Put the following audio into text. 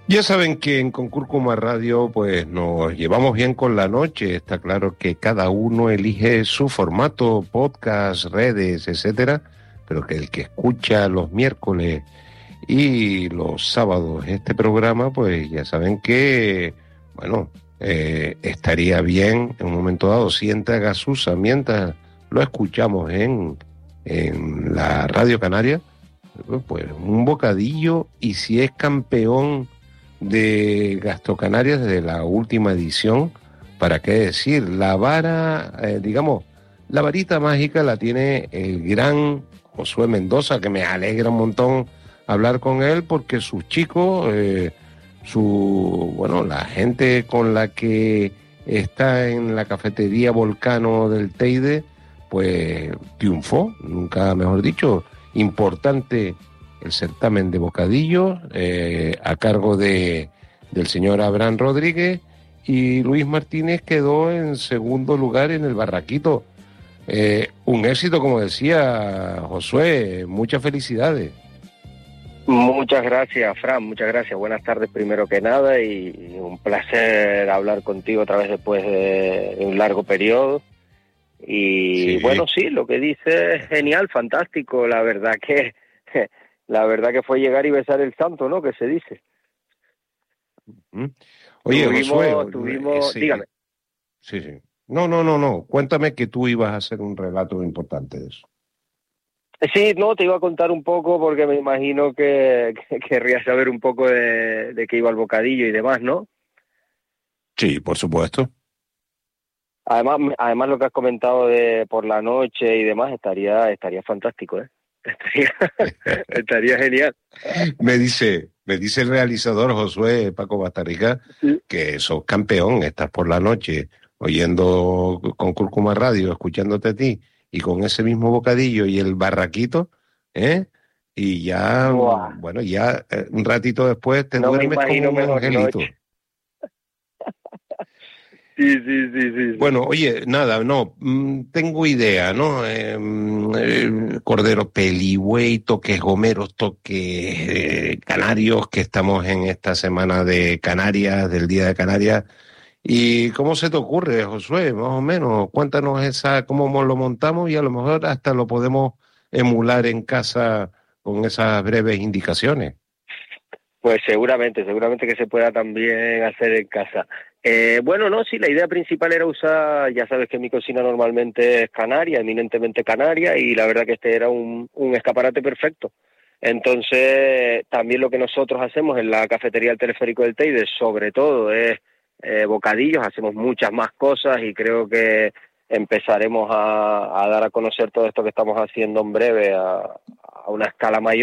Ya saben que en Concúrcuma Radio pues nos llevamos bien con la noche. Está claro que cada uno elige su formato, podcast, redes, etcétera, pero que el que escucha los miércoles y los sábados este programa, pues ya saben que, bueno, estaría bien en un momento dado, sienta gasusa mientras lo escuchamos en la Radio Canaria, pues un bocadillo, y si es campeón de Gastrocanarias de la última edición, ¿para qué decir? La vara, digamos, la varita mágica la tiene el gran Josué Mendoza, que me alegra un montón hablar con él, porque sus chicos, bueno, la gente con la que está en la cafetería Volcano del Teide, pues triunfó, nunca mejor dicho, importante el certamen de bocadillos a cargo del señor Abraham Rodríguez, y Luis Martínez quedó en segundo lugar en el Barraquito. Un éxito, como decía Josué, muchas felicidades. Muchas gracias, Fran, muchas gracias. Buenas tardes primero que nada y un placer hablar contigo otra vez después de un largo periodo. Y sí, bueno, sí, lo que dice es genial, fantástico. La verdad que fue llegar y besar el santo, ¿no? Que se dice. Oye, Josué, sí. Dígame. Sí. No. Cuéntame que tú ibas a hacer un relato importante de eso. Sí, no, te iba a contar un poco porque me imagino que querrías saber un poco de qué iba el bocadillo y demás, ¿no? Sí, por supuesto. Además lo que has comentado de por la noche y demás estaría fantástico, ¿eh? Estaría genial. Me dice el realizador Josué Paco Bastarrica, sí, que sos campeón, estás por la noche oyendo con Cúrcuma Radio, escuchándote a ti, y con ese mismo bocadillo y el barraquito, y ya, wow, bueno, ya un ratito después te duermes como un angelito. Sí. Bueno, oye, nada, no, tengo idea, ¿no? Cordero peligüey, toques gomeros, toques canarios, que estamos en esta semana de Canarias, del Día de Canarias. ¿Y cómo se te ocurre, Josué? Más o menos, cuéntanos cómo lo montamos, y a lo mejor hasta lo podemos emular en casa con esas breves indicaciones. Pues seguramente que se pueda también hacer en casa. Bueno, no, sí, la idea principal era usar, ya sabes que mi cocina normalmente es canaria, eminentemente canaria, y la verdad que este era un escaparate perfecto. Entonces, también lo que nosotros hacemos en la cafetería del Teleférico del Teide, sobre todo, es bocadillos, hacemos muchas más cosas y creo que empezaremos a dar a conocer todo esto que estamos haciendo en breve a una escala mayor.